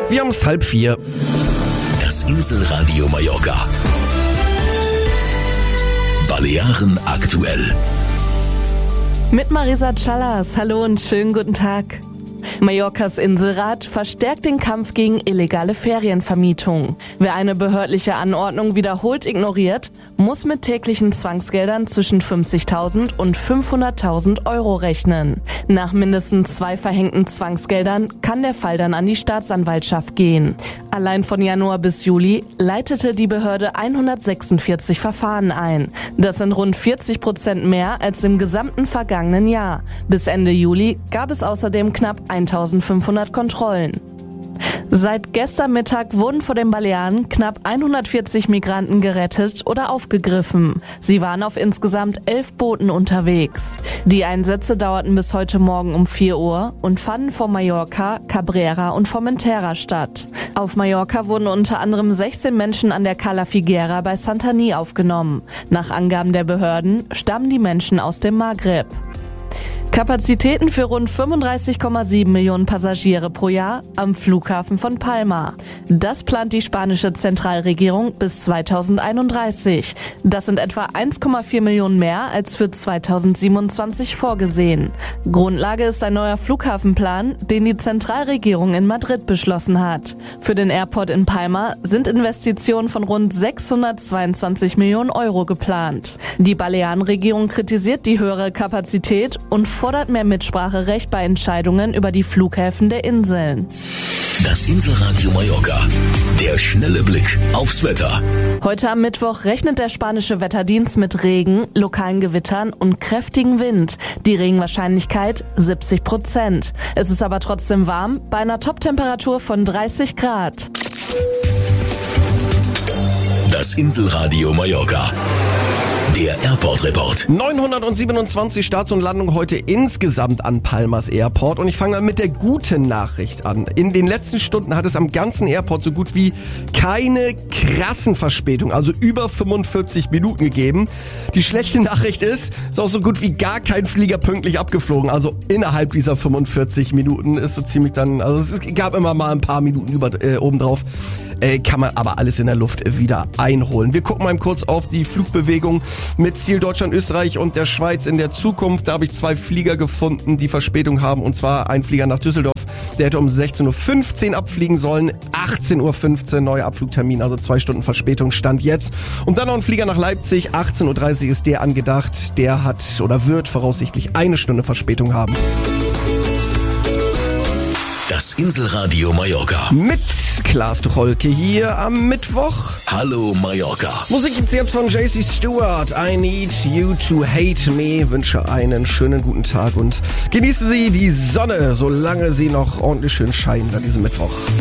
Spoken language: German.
Wir haben es 3:30. Das Inselradio Mallorca. Balearen aktuell. Mit Marisa Callas. Hallo und schönen guten Tag. Mallorcas Inselrat verstärkt den Kampf gegen illegale Ferienvermietung. Wer eine behördliche Anordnung wiederholt ignoriert, muss mit täglichen Zwangsgeldern zwischen 50.000 und 500.000 Euro rechnen. Nach mindestens 2 verhängten Zwangsgeldern kann der Fall dann an die Staatsanwaltschaft gehen. Allein von Januar bis Juli leitete die Behörde 146 Verfahren ein. Das sind rund 40% mehr als im gesamten vergangenen Jahr. Bis Ende Juli gab es außerdem knapp 1.500 Kontrollen. Seit gestern Mittag wurden vor den Balearen knapp 140 Migranten gerettet oder aufgegriffen. Sie waren auf insgesamt 11 Booten unterwegs. Die Einsätze dauerten bis heute Morgen um 4 Uhr und fanden vor Mallorca, Cabrera und Formentera statt. Auf Mallorca wurden unter anderem 16 Menschen an der Cala Figuera bei Santanyí aufgenommen. Nach Angaben der Behörden stammen die Menschen aus dem Maghreb. Kapazitäten für rund 35,7 Millionen Passagiere pro Jahr am Flughafen von Palma. Das plant die spanische Zentralregierung bis 2031. Das sind etwa 1,4 Millionen mehr als für 2027 vorgesehen. Grundlage ist ein neuer Flughafenplan, den die Zentralregierung in Madrid beschlossen hat. Für den Airport in Palma sind Investitionen von rund 622 Millionen Euro geplant. Die Balearenregierung kritisiert die höhere Kapazität und fordert mehr Mitspracherecht bei Entscheidungen über die Flughäfen der Inseln. Das Inselradio Mallorca. Der schnelle Blick aufs Wetter. Heute am Mittwoch rechnet der spanische Wetterdienst mit Regen, lokalen Gewittern und kräftigem Wind. Die Regenwahrscheinlichkeit 70%. Es ist aber trotzdem warm, bei einer Toptemperatur von 30 Grad. Das Inselradio Mallorca. Der Airport Report. 927 Starts und Landungen heute insgesamt an Palmas Airport. Und ich fange mal mit der guten Nachricht an. In den letzten Stunden hat es am ganzen Airport so gut wie keine krassen Verspätungen, also über 45 Minuten gegeben. Die schlechte Nachricht ist auch so gut wie gar kein Flieger pünktlich abgeflogen. Also innerhalb dieser 45 Minuten ist so ziemlich dann, also es gab immer mal ein paar Minuten obendrauf. Kann man aber alles in der Luft wieder einholen. Wir gucken mal kurz auf die Flugbewegung mit Ziel Deutschland, Österreich und der Schweiz in der Zukunft. Da habe ich 2 Flieger gefunden, die Verspätung haben. Und zwar ein Flieger nach Düsseldorf, der hätte um 16.15 Uhr abfliegen sollen. 18.15 Uhr neuer Abflugtermin, also 2 Stunden Verspätung stand jetzt. Und dann noch ein Flieger nach Leipzig. 18.30 Uhr ist der angedacht. Der hat oder wird voraussichtlich 1 Stunde Verspätung haben. Das Inselradio Mallorca. Mit Klaas Tucholke hier am Mittwoch. Hallo Mallorca. Musik gibt's jetzt von JC Stewart. I Need You to Hate Me. Wünsche einen schönen guten Tag und genießen Sie die Sonne, solange sie noch ordentlich schön scheint an diesem Mittwoch.